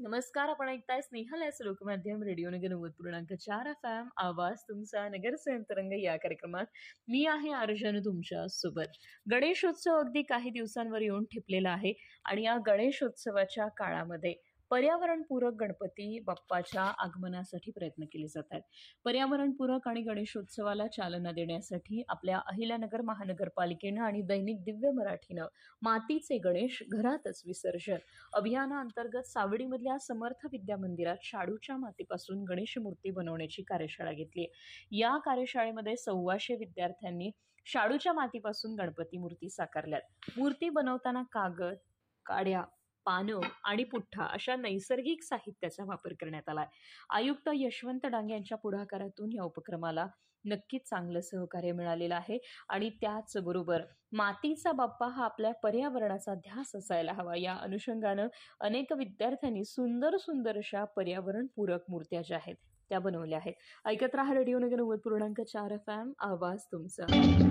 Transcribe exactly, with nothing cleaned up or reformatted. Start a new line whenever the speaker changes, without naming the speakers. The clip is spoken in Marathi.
नमस्कार. आपण ऐकताय स्नेहल एस लोकमाध्यम रेडिओ नगर नव्वद पूर्णांक चार एफ एम आवाज तुमचा नगर तरंग या कार्यक्रमात मी आहे अर्जन तुमच्या सोबत. गणेशोत्सव अगदी काही दिवसांवर येऊन ठेपलेला आहे आणि या गणेशोत्सवाच्या काळामध्ये पर्यावरणपूरक गणपती बाप्पाच्या आगमनासाठी प्रयत्न केले जात आहेत. पर्यावरणपूरक आणि गणेशोत्सवाला चालना देण्यासाठी आपल्या अहिल्यानगर महानगरपालिकेनं आणि दैनिक दिव्य मराठीनं मातीचे गणेश घरातच विसर्जन अभियानाअंतर्गत सावडीमधल्या समर्थ विद्या मंदिरात शाडूच्या मातीपासून गणेश मूर्ती बनवण्याची कार्यशाळा घेतली. या कार्यशाळेमध्ये सव्वाशे विद्यार्थ्यांनी शाडूच्या मातीपासून गणपती मूर्ती साकारल्यात. मूर्ती बनवताना कागद, काड्या, पानं आणि पुठ्ठा अशा नैसर्गिक साहित्याचा वापर करण्यात आलाय. आयुक्त यशवंत डांगे यांच्या पुढाकारातून या उपक्रमाला नक्कीच चांगलं सहकार्य मिळालेलं आहे आणि त्याचबरोबर मातीचा बाप्पा हा आपल्या पर्यावरणाचा ध्यास असायला हवा या अनुषंगानं अनेक विद्यार्थ्यांनी सुंदर सुंदर अशा पर्यावरणपूरक मूर्त्या ज्या आहेत त्या बनवल्या आहेत. ऐकत राहा रेडिओ नगर नव्वद पूर्णांक चार एफ एम आवाज तुमचा.